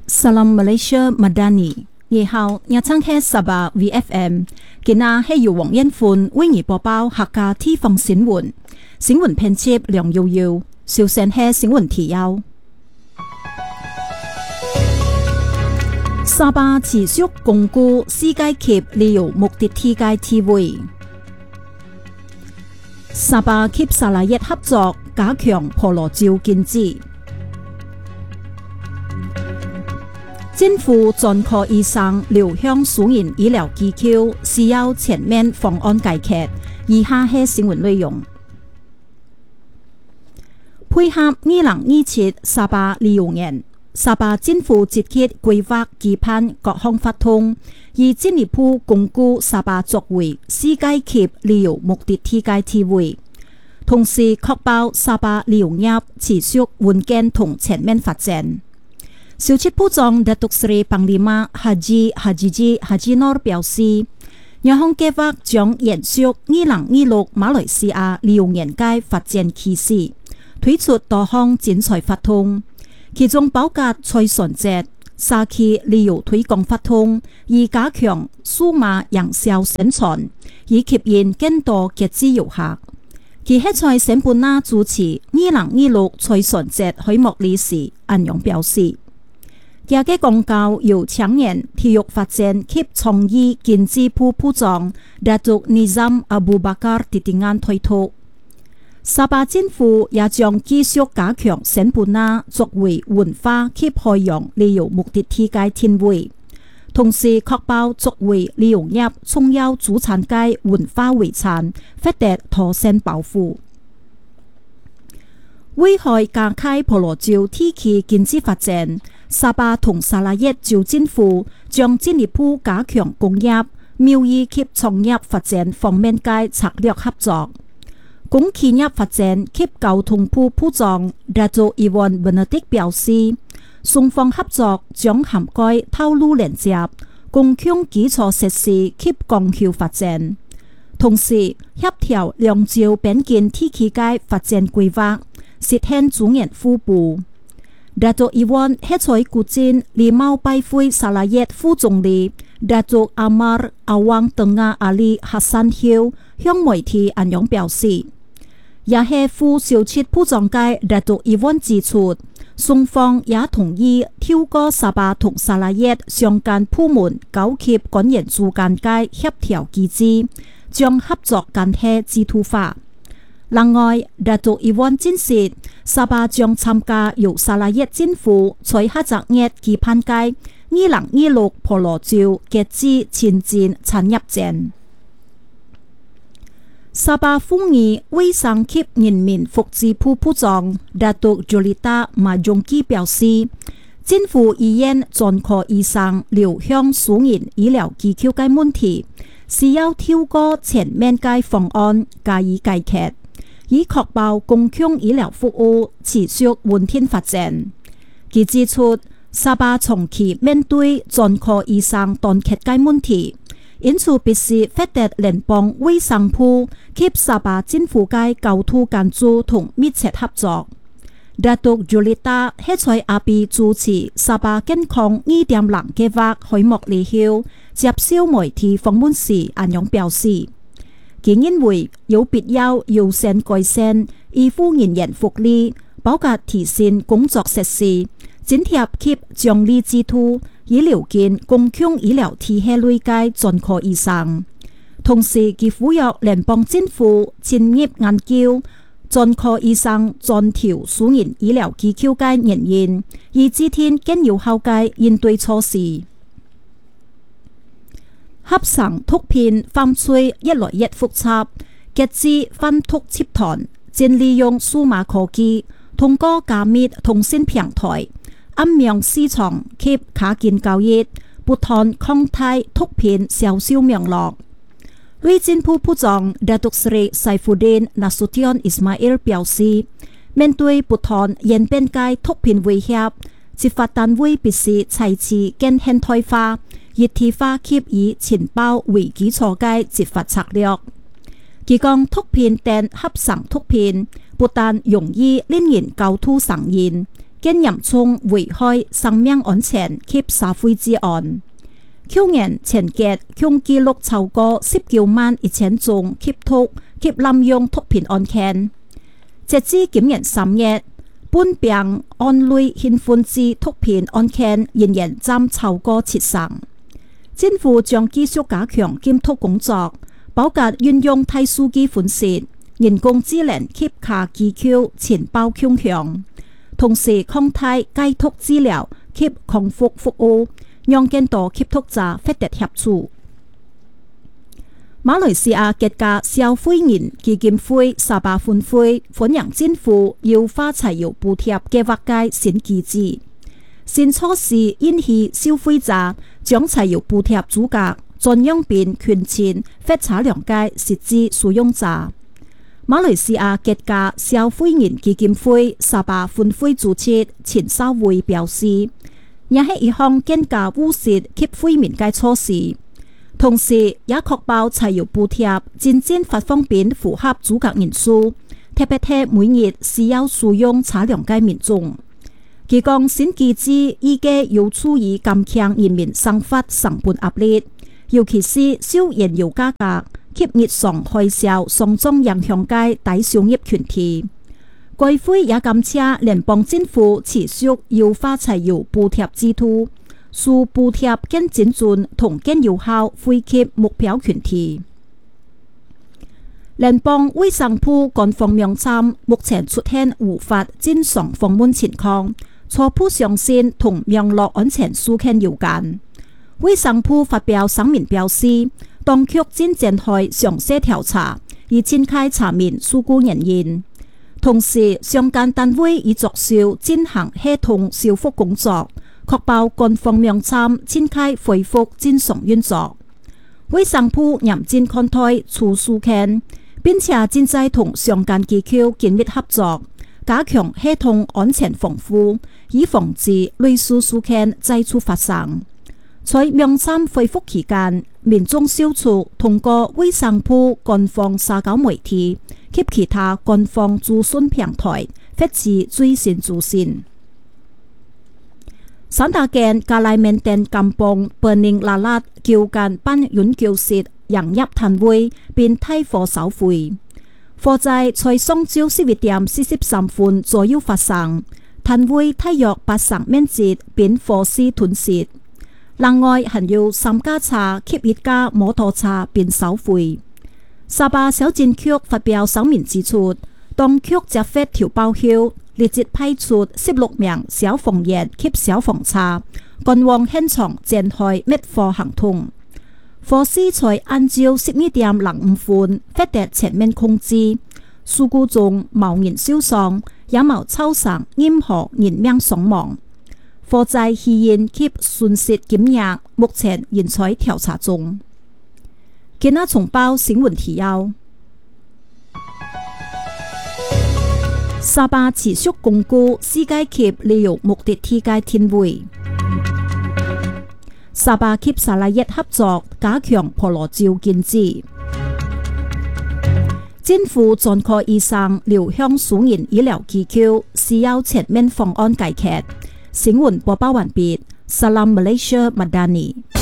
Salam Malaysia Madani， 你好，我唱係Sabah VFM， 今日係由黃恩歡為你播報客家地方新聞。新聞編輯梁耀耀，首先係新聞提要。沙巴持續鞏固世界級旅遊目的地嘅地位。沙巴及沙拉越合作，加強婆羅洲經濟。政府專科醫生流向私人醫療機構，需要全面方案解決。以下係新聞內容。配合2027沙巴旅遊年，沙巴政府積極規劃期盼各項發通，以進一步鞏固沙巴作為世界級旅遊目的地嘅地位，同時確保沙巴旅遊業持續穩健同全面發展。小切部長達督斯里邦利馬哈吉諾表示，央行計劃將延續2026馬來西亞旅遊業界發展趨勢，推出多項精彩發通，其中包括財船節、沙期旅遊推廣發通，以加強數碼營銷宣傳，以吸引更多國際遊客。其喺在省本那主持2026財船節開幕禮時，安陽表示，這個廣告由青年體育發展及創意經濟部部長達督尼ซั阿布巴卡提提案推出。沙巴政府也將繼續加強省本那作為文化及海洋旅遊目的地嘅定位，同時確保作為旅遊業重要祖產嘅文化遺產獲得妥善保護。為咗加開婆羅洲地區經濟發展，沙巴同沙拉越州政府將進一步加強工業、貿易及創業發展方面嘅策略合作。工企業發展及交通部部長達督伊萬本納迪表示，雙方合作將涵蓋道路連接、公共基礎設施及港口發展，同時協調兩州邊境地區嘅發展規劃，實現主研互補。達督伊萬喺在古晉禮貌拜會沙拉越副總理達督阿馬爾阿旺登亞阿里哈山後向媒體安陽表示，也係副小切部長嘅達督伊萬指出，雙方也同意透過沙巴同沙拉越相關部門高級官員之間嘅協調機制，將合作間係制度化。另外，達督伊萬證實，沙巴將參加由沙拉越政府在下個月舉辦嘅2026婆羅洲國際前進產業展。沙巴婦兒衛生及人民福祉部部長達督朱莉達馬中基表示，政府醫院專科醫生流向私人醫療機構嘅問題，需要透過全面嘅方案加以解決，以確保公共醫療服務持續穩定發展。佢指出，沙巴長期面對專科醫生短缺嘅問題，因此必須獲得聯邦衛生部及沙巴政府嘅高度關注同密切合作。達督朱莉達喺在阿比主持沙巴健康2.0計劃開幕禮後，接受媒體訪問時安陽表示，佢認為有必要優先改善醫護人員福利，包括提升工作設施、津貼及獎勵制度，以了解公共醫療體系內嘅專科醫生。同時，佢呼籲聯邦政府深入研究專科醫生專調私人醫療機構嘅原因，以制定更有效嘅應對措施。合成毒品犯罪越來越複雜，極致販毒集團正利用數碼科技，通過加密通訊平台、暗名市場及卡件交易，不斷擴大毒品銷售網絡。內政部部長達督斯里塞夫丁納蘇蒂安伊斯馬伊爾表示，面對不斷演變嘅毒品威脅，執法單位必須採取更現代化、一體化及以情報為基礎嘅執法策略。佢講，毒品等合成毒品不但容易令人交通上癮， 更嚴重危害生命安全及社會治安。去年前結共記錄超過191000宗吸毒及濫用毒品案件。截至今年3月，本病案類興奮劑毒品案件仍然佔超過70%。政府將繼續加強檢督工作，包括運用大數據分析、人工智能及科技情報共享，同時擴大戒毒治療及康復服務，讓更多吸毒者獲得協助。馬來西亞國家消費人基金會沙巴分會歡迎政府優化柴油補貼計劃嘅新機制。新措施引起消費者將柴油補貼組格轉讓變權錢或車輛嘅實際使用者。馬來西亞國家消費人基金會沙巴分會主席陳少偉表示，也係一項更加務實及惠民嘅措施，同時也確保柴油補貼真正發放俾符合資格人數，特別係每日需要使用車輛嘅民眾。佢講新機制已經有助於減輕人民生活成本壓力，尤其是受燃油價格及日常開銷雙重影響嘅低收入群體。該會也感謝聯邦政府持續優化柴油補貼制度，使補貼更精準同更有效惠及目標群體。聯邦衛生部官方網站目前出現無法正常訪問情況，初步相信同網絡安全事件有關。衛生部發表聲明表示，當局正展開詳細調查，以展開查明事故原因。同時，相關單位已着手進行系統修復工作，確保官方網站展開恢復正常運作。衛生部嚴正看待此事件，並且正在同相關機構緊密合作，加強系統安全防護，以防止類似事件再次發生。在網站恢復期間，民眾消除通過衛生部官方社交媒體及其他官方資訊平台獲知最新資訊。三大間加拉緬甸甘邦本寧拉拉叫間辦永久式營業攤位並大火燒毀，火災在上晝11點43分左右發生，攤位大約80面積並火勢吞噬。另外，還有3架車及1架摩托車被燒毀。沙巴小戰區發表聲明指出，當局接獲調報後，立即派出16名消防員及消防車趕往現場展開滅火行動。火勢在晏晝12點05分獲得全面控制。事故中冇人受傷，也冇造成任何人命傷亡。火災起因及損失金額目前仍在調查中。今日重報新聞提要：沙巴持續鞏固世界級旅遊目的地嘅定位。沙巴及沙拉越合作，加強婆羅洲經濟。政府專科醫生流向私人醫療機構，需要全面方案解決。新聞播報完畢。Salam Malaysia Madani。